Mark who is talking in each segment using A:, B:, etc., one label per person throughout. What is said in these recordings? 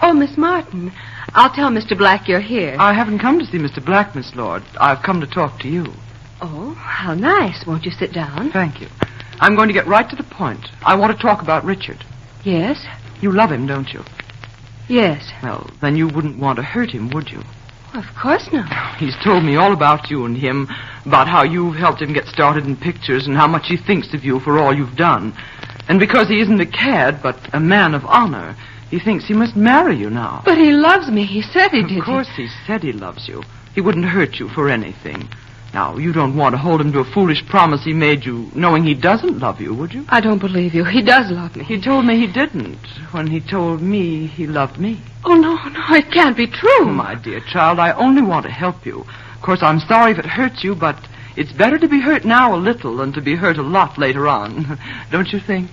A: Oh, Miss Martin. I'll tell Mr. Black you're here.
B: I haven't come to see Mr. Black, Miss Lord. I've come to talk to you.
A: Oh, how nice. Won't you sit down?
B: Thank you. I'm going to get right to the point. I want to talk about Richard.
A: Yes?
B: You love him, don't you?
A: Yes.
B: Well, then you wouldn't want to hurt him, would you?
A: Of course not.
B: He's told me all about you and him, about how you've helped him get started in pictures and how much he thinks of you for all you've done. And because he isn't a cad, but a man of honor, he thinks he must marry you now.
A: But he loves me. He said he did.
B: Of course he said he loves you. He wouldn't hurt you for anything. Now, you don't want to hold him to a foolish promise he made you, knowing he doesn't love you, would you?
A: I don't believe you. He does love me.
B: He told me he didn't when he told me he loved me.
A: Oh, no, it can't be true.
B: Oh, my dear child, I only want to help you. Of course, I'm sorry if it hurts you, but it's better to be hurt now a little than to be hurt a lot later on. Don't you think?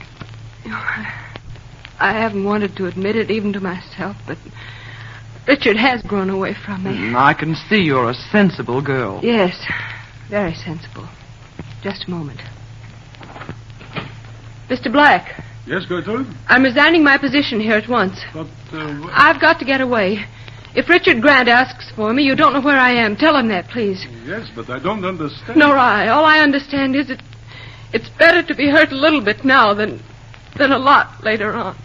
A: I haven't wanted to admit it even to myself, but Richard has grown away from me.
B: I can see you're a sensible girl.
A: Yes, very sensible. Just a moment. Mr. Black.
C: Yes, Gertrude?
A: I'm resigning my position here at once.
C: But,
A: I've got to get away. If Richard Grant asks for me, you don't know where I am. Tell him that, please.
C: Yes, but I don't understand.
A: Nor I. All I understand is it's better to be hurt a little bit now than a lot later on.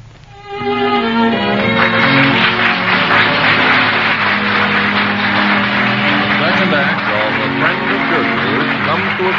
D: Second act of The Friend of Gertrude comes to a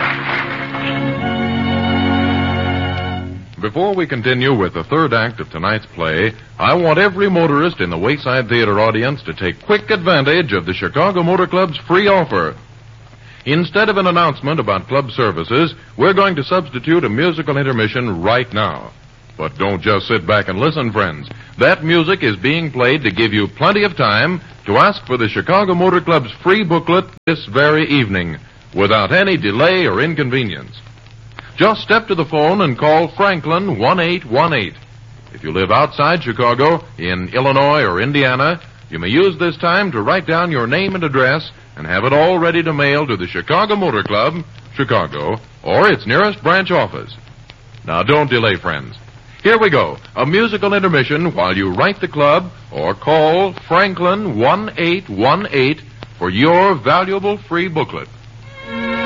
D: close. Before we continue with the third act of tonight's play, I want every motorist in the Wayside Theater audience to take quick advantage of the Chicago Motor Club's free offer. Instead of an announcement about club services, we're going to substitute a musical intermission right now. But don't just sit back and listen, friends. That music is being played to give you plenty of time to ask for the Chicago Motor Club's free booklet this very evening, without any delay or inconvenience. Just step to the phone and call Franklin 1818. If you live outside Chicago, in Illinois or Indiana, you may use this time to write down your name and address and have it all ready to mail to the Chicago Motor Club, Chicago, or its nearest branch office. Now, don't delay, friends. Here we go, a musical intermission while you write the club or call Franklin 1818 for your valuable free booklet.